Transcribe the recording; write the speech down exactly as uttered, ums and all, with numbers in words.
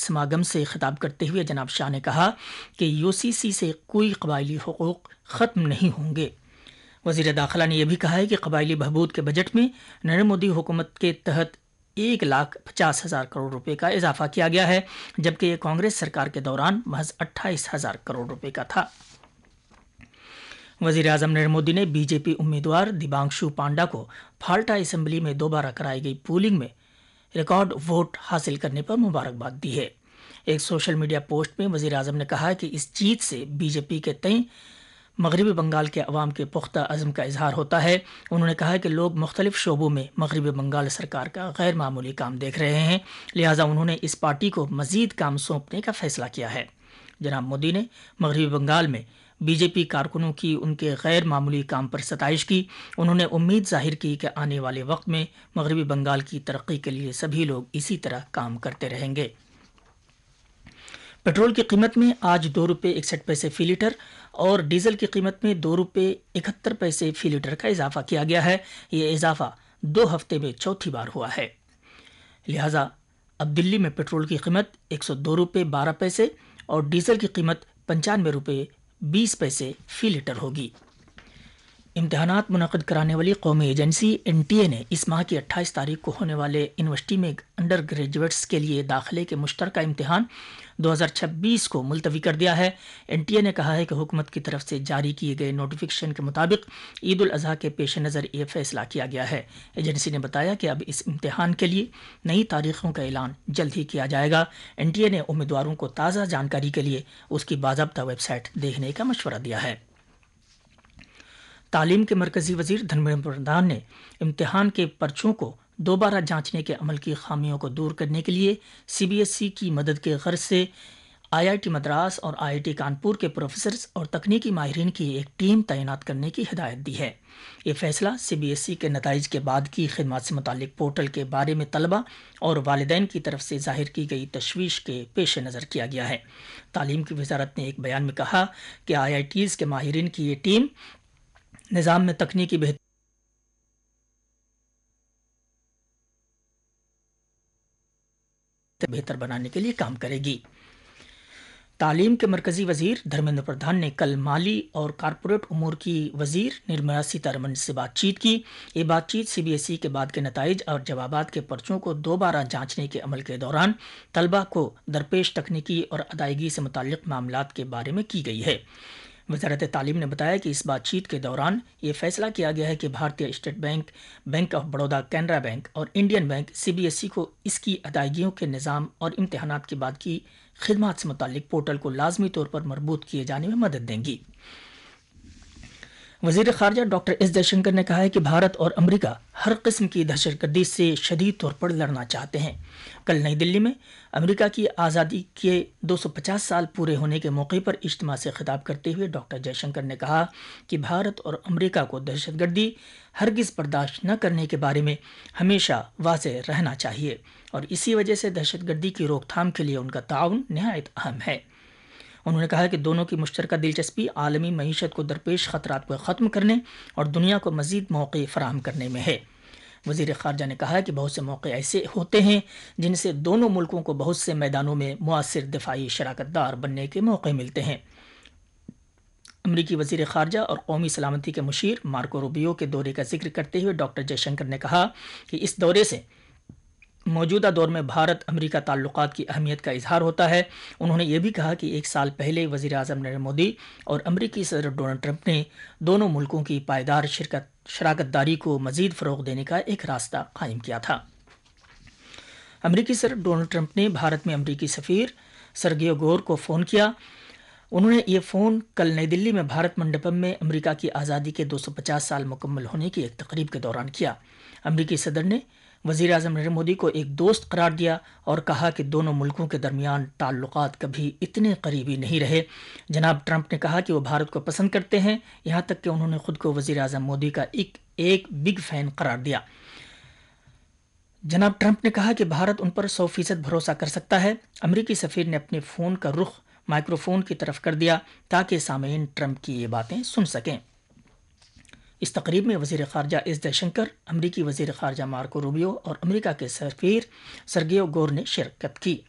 سماگم سے خطاب کرتے ہوئے جناب شاہ نے کہا کہ یو سی سی سے کوئی قبائلی حقوق ختم نہیں ہوں گے۔ وزیر داخلہ نے یہ بھی کہا ہے کہ قبائلی بہبود کے بجٹ میں نریندر مودی حکومت کے تحت ایک لاکھ پچاس ہزار کروڑ روپے کا اضافہ کیا گیا ہے، جبکہ یہ کانگریس سرکار کے دوران محض اٹھائیس ہزار کروڑ روپے کا تھا۔ وزیر اعظم نریندر مودی نے بی جے پی امیدوار دیبانشو پانڈا کو پھالٹا اسمبلی میں دوبارہ کرائی گئی پولنگ میں ریکارڈ ووٹ حاصل کرنے پر مبارکباد دی ہے۔ ایک سوشل میڈیا پوسٹ میں وزیر اعظم نے کہا کہ اس جیت سے بی جے پی کے تئیں مغربی بنگال کے عوام کے پختہ عزم کا اظہار ہوتا ہے۔ انہوں نے کہا کہ لوگ مختلف شعبوں میں مغربی بنگال سرکار کا غیر معمولی کام دیکھ رہے ہیں، لہٰذا انہوں نے اس پارٹی کو مزید کام سونپنے کا فیصلہ کیا ہے۔ جناب مودی نے مغربی بنگال میں بی جے پی کارکنوں کی ان کے غیر معمولی کام پر ستائش کی۔ انہوں نے امید ظاہر کی کہ آنے والے وقت میں مغربی بنگال کی ترقی کے لیے سبھی لوگ اسی طرح کام کرتے رہیں گے۔ پیٹرول کی قیمت میں آج دو روپے اکسٹھ پیسے فی لیٹر اور ڈیزل کی قیمت میں دو روپے اکہتر پیسے فی لیٹر کا اضافہ کیا گیا ہے۔ یہ اضافہ دو ہفتے میں چوتھی بار ہوا ہے، لہٰذا اب دلی میں پیٹرول کی قیمت ایک سو دو روپے بارہ پیسے اور ڈیزل کی قیمت پنچانوے روپے بیس پیسے فی لیٹر ہوگی۔ امتحانات منعقد کرانے والی قومی ایجنسی این ٹی اے نے اس ماہ کی اٹھائیس تاریخ کو ہونے والے یونیورسٹی میں انڈر گریجویٹس کے لیے داخلے کے مشترکہ امتحان دو ہزار چھبیس کو ملتوی کر دیا ہے۔ این ٹی اے نے کہا ہے کہ حکومت کی طرف سے جاری کیے گئے نوٹیفیکیشن کے مطابق عید الاضحیٰ کے پیش نظر یہ فیصلہ کیا گیا ہے۔ ایجنسی نے بتایا کہ اب اس امتحان کے لیے نئی تاریخوں کا اعلان جلد ہی کیا جائے گا۔ این ٹی اے نے امیدواروں کو تازہ جانکاری کے لیے اس کی باضابطہ ویب سائٹ دیکھنے کا مشورہ دیا ہے۔ تعلیم کے مرکزی وزیر دھرمیندر پردھان نے امتحان کے پرچوں کو دوبارہ جانچنے کے عمل کی خامیوں کو دور کرنے کے لیے سی بی ایس ای کی مدد کے غرض سے آئی آئی ٹی مدراس اور آئی آئی ٹی کانپور کے پروفیسرز اور تکنیکی ماہرین کی ایک ٹیم تعینات کرنے کی ہدایت دی ہے۔ یہ فیصلہ سی بی ایس ای کے نتائج کے بعد کی خدمات سے متعلق پورٹل کے بارے میں طلبہ اور والدین کی طرف سے ظاہر کی گئی تشویش کے پیش نظر کیا گیا ہے۔ تعلیم کی وزارت نے ایک بیان میں کہا کہ آئی آئی ٹیز کے ماہرین کی یہ ٹیم نظام میں تکنیکی بہتری بہتر بنانے کے لیے کام کرے گی۔ تعلیم کے مرکزی وزیر دھرمیندر پردھان نے کل مالی اور کارپوریٹ امور کی وزیر نرملا سیتارمن سے بات چیت کی۔ یہ بات چیت سی بی ایس ای کے بعد کے نتائج اور جوابات کے پرچوں کو دوبارہ جانچنے کے عمل کے دوران طلبہ کو درپیش تکنیکی اور ادائیگی سے متعلق معاملات کے بارے میں کی گئی ہے۔ وزارت تعلیم نے بتایا کہ اس بات چیت کے دوران یہ فیصلہ کیا گیا ہے کہ بھارتیہ state bank, bank of Baroda, Canara bank اور Indian bank C B S E کو اس کی ادائیگیوں کے نظام اور امتحانات کے بعد کی خدمات سے متعلق پورٹل کو لازمی طور پر مربوط کیے جانے میں مدد دیں گی۔ وزیر خارجہ ڈاکٹر ایس جے شنکر نے کہا ہے کہ بھارت اور امریکہ ہر قسم کی دہشت گردی سے شدید طور پر لڑنا چاہتے ہیں۔ کل نئی دلی میں امریکہ کی آزادی کے دو سو پچاس سال پورے ہونے کے موقع پر اجتماع سے خطاب کرتے ہوئے ڈاکٹر جے شنکر نے کہا کہ بھارت اور امریکہ کو دہشت گردی ہرگز برداشت نہ کرنے کے بارے میں ہمیشہ واضح رہنا چاہیے اور اسی وجہ سے دہشت گردی کی روک تھام کے لیے ان کا تعاون نہایت اہم ہے۔ انہوں نے کہا کہ دونوں کی مشترکہ دلچسپی عالمی معیشت کو درپیش خطرات کو ختم کرنے اور دنیا کو مزید موقع فراہم کرنے میں ہے۔ وزیر خارجہ نے کہا کہ بہت سے موقع ایسے ہوتے ہیں جن سے دونوں ملکوں کو بہت سے میدانوں میں مؤثر دفاعی شراکت دار بننے کے موقع ملتے ہیں۔ امریکی وزیر خارجہ اور قومی سلامتی کے مشیر مارکو روبیو کے دورے کا ذکر کرتے ہوئے ڈاکٹر جے شنکر نے کہا کہ اس دورے سے موجودہ دور میں بھارت امریکہ تعلقات کی اہمیت کا اظہار ہوتا ہے۔ انہوں نے یہ بھی کہا کہ ایک سال پہلے وزیر اعظم نریندر مودی اور امریکی صدر ڈونلڈ ٹرمپ نے دونوں ملکوں کی پائیدار شرکت شراکت داری کو مزید فروغ دینے کا ایک راستہ قائم کیا تھا۔ امریکی صدر ڈونلڈ ٹرمپ نے بھارت میں امریکی سفیر سرگیو گور کو فون کیا۔ انہوں نے یہ فون کل نئی دلی میں بھارت منڈپم میں امریکہ کی آزادی کے دو سو پچاس سال مکمل ہونے کی ایک تقریب کے دوران کیا۔ امریکی صدر نے وزیر اعظم نریندر مودی کو ایک دوست قرار دیا اور کہا کہ دونوں ملکوں کے درمیان تعلقات کبھی اتنے قریبی نہیں رہے۔ جناب ٹرمپ نے کہا کہ وہ بھارت کو پسند کرتے ہیں، یہاں تک کہ انہوں نے خود کو وزیر اعظم مودی کا ایک ایک بگ فین قرار دیا۔ جناب ٹرمپ نے کہا کہ بھارت ان پر سو فیصد بھروسہ کر سکتا ہے۔ امریکی سفیر نے اپنے فون کا رخ مائکرو فون کی طرف کر دیا تاکہ سامعین ٹرمپ کی یہ باتیں سن سکیں۔ اس تقریب میں وزیر خارجہ ایس جے شنکر، امریکی وزیر خارجہ مارکو روبیو اور امریکہ کے سفیر سرگیو گور نے شرکت کی۔